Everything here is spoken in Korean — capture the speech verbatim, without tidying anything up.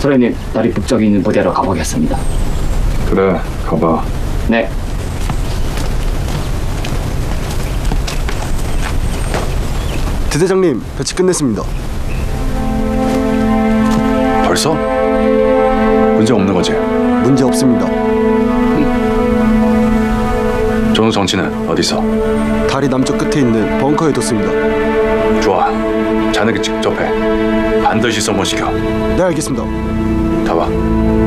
소련님, 다리 북쪽에 있는 부대로 가보겠습니다. 그래, 가봐. 네. 대대장님, 배치 끝냈습니다. 벌써? 문제 없는 거지? 문제 없습니다. 전우 정치는 어디 있어? 다리 남쪽 끝에 있는 벙커에 뒀습니다. 좋아. 자네가 직접 해. 반드시 써본시켜. 네, 알겠습니다. 가봐.